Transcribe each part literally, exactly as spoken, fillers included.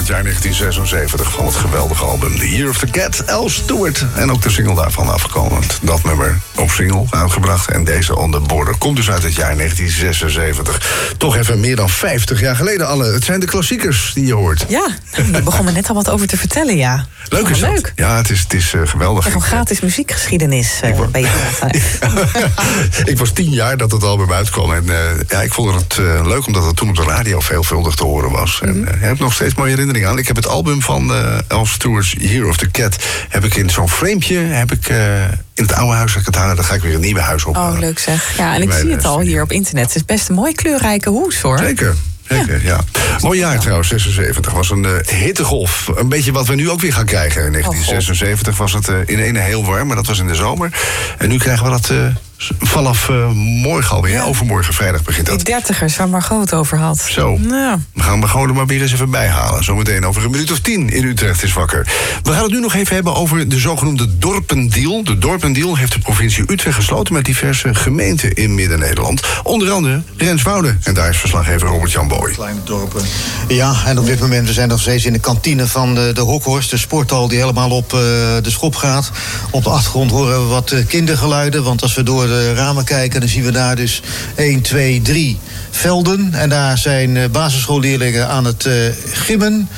jaar negentien zesenzeventig van het geweldige album The Year of the Cat, Al Stewart. En ook de single daarvan afkomend. Dat nummer op single uitgebracht. En deze On The Border komt dus uit het jaar negentien zesenzeventig. Toch even meer dan vijftig jaar geleden alle. Het zijn de klassiekers die je hoort. Ja, je begon er net al wat over te vertellen, ja. Leuk is dat. Leuk. Ja, het is, het is uh, geweldig. Echt een gratis muziekgeschiedenis uh, was... bij je. Ik was tien jaar dat het album uitkwam. En uh, ja, ik vond het uh, leuk omdat het toen op de radio veelvuldig te horen was. Mm-hmm. En uh, ik heb nog steeds mooie herinneringen aan. Ik heb het album van uh, Al Stewart's Year of the Cat heb ik in zo'n framepje, heb ik uh, in het oude huis het hangen. Dan ga ik weer een nieuwe huis ophalen. Oh, leuk zeg. Ja, en ik zie het al hier op internet. Het is best een mooi kleurrijke hoes, hoor. Zeker. Zeker, ja. Mooi jaar trouwens, zesenzeventig was een uh, hittegolf. Een beetje wat we nu ook weer gaan krijgen. In negentien zesenzeventig was het uh, in ene heel warm, maar dat was in de zomer. En nu krijgen we dat uh, vanaf uh, morgen alweer. Ja. Overmorgen vrijdag begint dat. Die dertigers waar Margot het over had. Zo, ja. We gaan Margot er maar weer eens even bijhalen. Zometeen over een minuut of tien in Utrecht is wakker. We gaan het nu nog even hebben over de zogenoemde dorpendeal. De dorpendeal heeft de provincie Utrecht gesloten met diverse gemeenten in Midden-Nederland. Onder andere Renswoude. En daar is verslaggever Robert-Jan Boy. Kleine dorpen. Ja, en op dit moment we zijn nog steeds in de kantine van de, de Hokhorst. De sporthal die helemaal op uh, de schop gaat. Op de achtergrond horen we wat uh, kindergeluiden. Want als we door de ramen kijken, dan zien we daar dus één, twee, drie velden. En daar zijn uh, basisschoolleerlingen aan het uh, gimmen.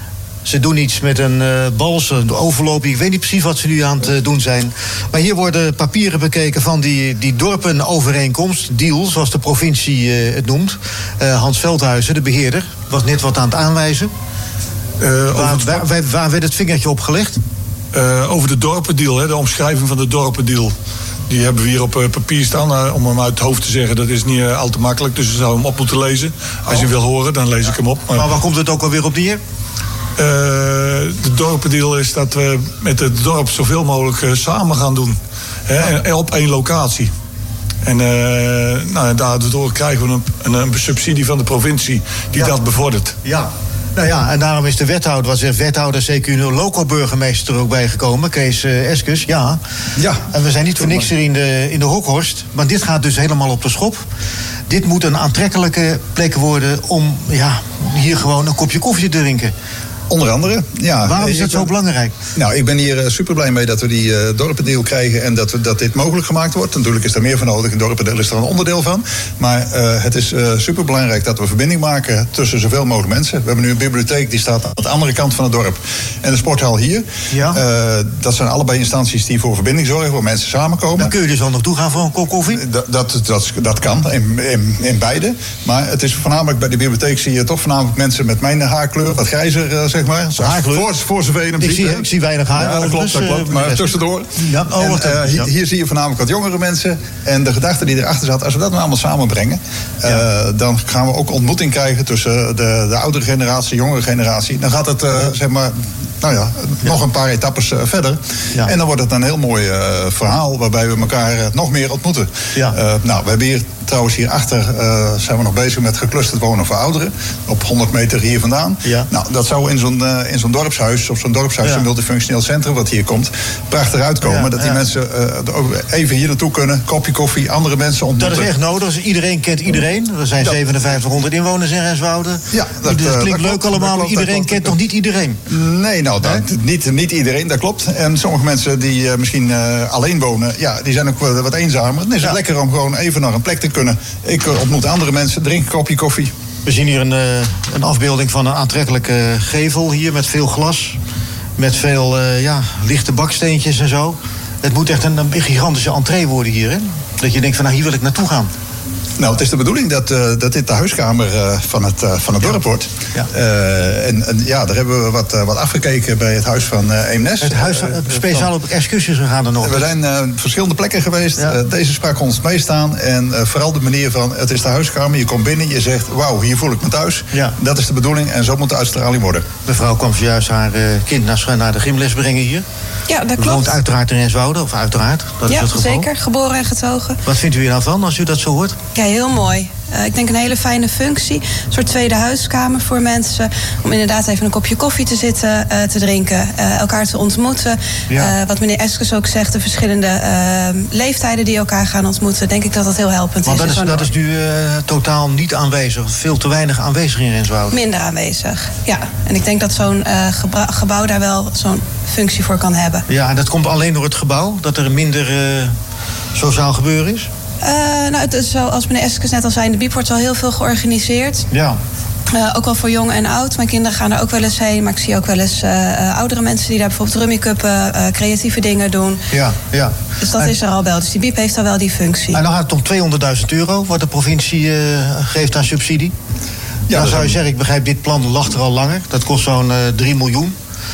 Ze doen iets met een uh, bal, een overlooping. Ik weet niet precies wat ze nu aan het uh, doen zijn. Maar hier worden papieren bekeken van die, die dorpenovereenkomst. Deal, zoals de provincie uh, het noemt. Uh, Hans Veldhuizen, de beheerder, was net wat aan het aanwijzen. Uh, waar, het... waar, waar, waar werd het vingertje op gelegd? Uh, over de dorpendeal, hè, de omschrijving van de dorpendeal. Die hebben we hier op uh, papier staan. Uh, om hem uit het hoofd te zeggen, dat is niet uh, al te makkelijk. Dus we zouden hem op moeten lezen. Als oh. je wil horen, dan lees ja. ik hem op. Maar, maar waar komt het ook alweer op neer? Uh, de dorpendeal is dat we met het dorp zoveel mogelijk uh, samen gaan doen. Hè, ja. Op één locatie. En uh, nou, daardoor krijgen we een, een, een subsidie van de provincie die ja. dat bevordert. Ja. Nou ja, en daarom is de wethouder, was er wethouder, C Q loco-burgemeester er ook bijgekomen, Kees uh, Eskes, ja. ja. En we zijn niet voor niks hier in de, in de Hokhorst, maar dit gaat dus helemaal op de schop. Dit moet een aantrekkelijke plek worden om ja, hier gewoon een kopje koffie te drinken. Onder andere, ja. Waarom is dat zo belangrijk? Nou, ik ben hier uh, super blij mee dat we die uh, dorpendeal krijgen en dat, we, dat dit mogelijk gemaakt wordt. Natuurlijk is er meer voor nodig. Een dorpendeal is er een onderdeel van. Maar uh, het is uh, super belangrijk dat we verbinding maken tussen zoveel mogelijk mensen. We hebben nu een bibliotheek die staat aan de andere kant van het dorp. En de sporthal hier. Ja. Uh, dat zijn allebei instanties die voor verbinding zorgen, waar mensen samenkomen. Dan kun je dus al nog toe gaan voor een kop koffie? Dat, dat, dat, dat kan, in, in, in beide. Maar het is voornamelijk bij de bibliotheek zie je toch voornamelijk mensen met mijn haarkleur, wat grijzer, uh, zeg maar. Voor, voor zover je hem ik ziet. Zie, ik zie weinig haar. Ja, dat klopt, dat klopt. Maar tussendoor. Ja, oh, en, uh, hier, ja. hier zie je voornamelijk wat jongere mensen. En de gedachte die erachter zat, als we dat nou allemaal samenbrengen, ja. uh, dan gaan we ook ontmoeting krijgen tussen de, de oudere generatie, jongere generatie. Dan gaat het, uh, zeg maar, nou ja, ja, nog een paar etappes uh, verder. Ja. En dan wordt het een heel mooi uh, verhaal waarbij we elkaar uh, nog meer ontmoeten. Ja. Uh, nou, we hebben hier trouwens hierachter uh, zijn we nog bezig met geclusterd wonen voor ouderen. Op honderd meter hier vandaan. Ja. Nou, dat zou in zo'n, uh, in zo'n dorpshuis, of zo'n dorpshuis, ja. een multifunctioneel centrum wat hier komt, prachtig uitkomen. Ja, dat die ja. mensen uh, even hier naartoe kunnen, kopje koffie, andere mensen ontmoeten. Dat is echt nodig. Dus iedereen kent iedereen. Er zijn ja. zevenenvijftighonderd inwoners in Renswoude. Ja, dat, dat klinkt uh, dat leuk allemaal, maar iedereen kent toch niet iedereen? Nee, nou, dat, niet, niet iedereen, dat klopt. En sommige mensen die uh, misschien uh, alleen wonen, ja, die zijn ook uh, wat eenzamer. Dan is het ja. lekker om gewoon even naar een plek te kunnen. Ik uh, ontmoet andere mensen, drink een kopje koffie. We zien hier een, uh, een afbeelding van een aantrekkelijke gevel hier met veel glas. Met veel uh, ja, lichte baksteentjes en zo. Het moet echt een, een gigantische entree worden hier, hè? Dat je denkt van, nou, hier wil ik naartoe gaan. Nou, het is de bedoeling dat, uh, dat dit de huiskamer uh, van het, uh, van het dorp wordt. Ja. Uh, en, en ja, daar hebben we wat, uh, wat afgekeken bij het huis van uh, Eemnes. Het huis uh, speciaal op excursies gegaan dan nog. We zijn uh, verschillende plekken geweest. Ja. Uh, deze sprak ons meestaan. En uh, vooral de manier van, het is de huiskamer. Je komt binnen, je zegt, wauw, hier voel ik me thuis. Ja. Dat is de bedoeling en zo moet de uitstraling worden. Mevrouw kwam zojuist haar uh, kind naar, naar de gymles brengen hier. Ja, dat klopt. U woont uiteraard in Renswoude, of uiteraard. Dat ja, is het geval. Zeker. Geboren en getogen. Wat vindt u hier nou van, als u dat zo hoort? Ja, heel mooi. Uh, ik denk een hele fijne functie. Een soort tweede huiskamer voor mensen. Om inderdaad even een kopje koffie te zitten, uh, te drinken. Uh, elkaar te ontmoeten. Ja. Uh, wat meneer Eskes ook zegt, de verschillende uh, leeftijden die elkaar gaan ontmoeten. Denk ik dat dat heel helpend Want is. Dat is, dat is nu uh, totaal niet aanwezig. Veel te weinig aanwezig in Renswoude. Minder aanwezig, ja. En ik denk dat zo'n uh, gebra- gebouw daar wel zo'n functie voor kan hebben. Ja, en dat komt alleen door het gebouw? Dat er minder uh, sociaal gebeuren is? Uh, nou, het is zoals meneer Eskes net al zei, in de Biep wordt al heel veel georganiseerd. Ja. Uh, ook wel voor jong en oud. Mijn kinderen gaan er ook wel eens heen. Maar ik zie ook wel eens uh, uh, oudere mensen die daar bijvoorbeeld rummikuppen, uh, creatieve dingen doen. Ja, ja. Dus dat en, is er al wel. Dus die Biep heeft al wel die functie. En dan gaat het om tweehonderdduizend euro wat de provincie uh, geeft aan subsidie. Ja, dan zou je zeggen, ik begrijp, dit plan lag er al langer. Dat kost zo'n uh, drie miljoen.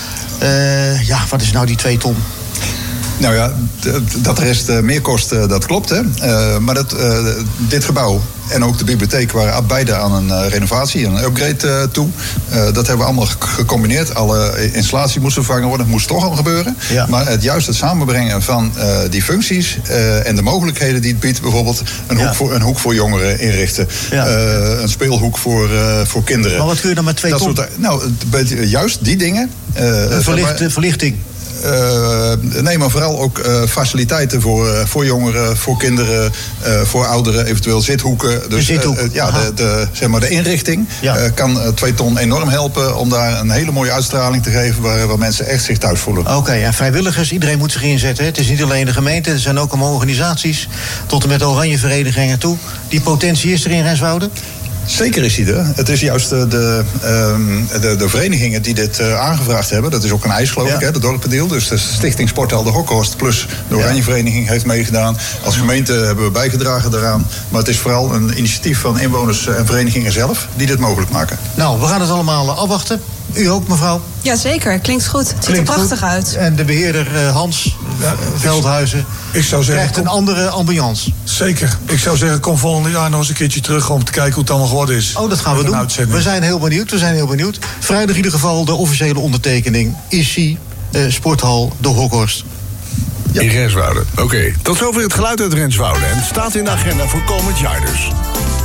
Uh, ja, wat is nou die twee ton? Nou ja, dat er rest meer kost, dat klopt. Hè? Uh, maar dat, uh, dit gebouw en ook de bibliotheek waren beide aan een uh, renovatie, een upgrade uh, toe. Uh, dat hebben we allemaal gecombineerd. Alle installatie moest vervangen worden, moest toch al gebeuren. Ja. Maar het juist het samenbrengen van uh, die functies uh, en de mogelijkheden die het biedt. Bijvoorbeeld een, ja. hoek, voor, een hoek voor jongeren inrichten. Ja. Uh, een speelhoek voor, uh, voor kinderen. Maar wat kun je dan met twee dat ton? Soort, nou, juist die dingen. Uh, een verlicht, maar, verlichting. Uh, nee, maar vooral ook uh, faciliteiten voor, uh, voor jongeren, voor kinderen, uh, voor ouderen, eventueel zithoeken. Dus de zithoek. uh, uh, ja, de, de, zeg maar de inrichting ja. uh, kan uh, twee ton enorm helpen om daar een hele mooie uitstraling te geven waar, waar mensen echt zich thuis voelen. Oké, okay, en vrijwilligers, iedereen moet zich inzetten. Het is niet alleen de gemeente, er zijn ook allemaal organisaties, tot en met de oranje verenigingen toe. Die potentie is er in Renswoude? Zeker is die er. Het is juist de, de, de, de verenigingen die dit uh, aangevraagd hebben. Dat is ook een eis, geloof ja. ik, hè, de dorpendeel. Dus de Stichting Sporthal de Hokhorst plus de Oranje ja. Vereniging heeft meegedaan. Als gemeente hebben we bijgedragen daaraan. Maar het is vooral een initiatief van inwoners en verenigingen zelf die dit mogelijk maken. Nou, we gaan het allemaal afwachten. U ook, mevrouw? Jazeker, klinkt goed. Het klinkt ziet er prachtig goed. uit. En de beheerder uh, Hans ja, Veldhuizen ik zou zeggen, krijgt een andere ambiance. Zeker. Ik zou zeggen, kom volgend jaar nog eens een keertje terug om te kijken hoe het allemaal geworden is. Oh, dat gaan we doen. Uitzending. We zijn heel benieuwd. We zijn heel benieuwd. Vrijdag in ieder geval de officiële ondertekening. Ici, uh, Sporthal de Hokhorst. Ja. In Renswoude. Oké, okay. Tot zover het geluid uit Renswoude. En het staat in de agenda voor komend jaar dus.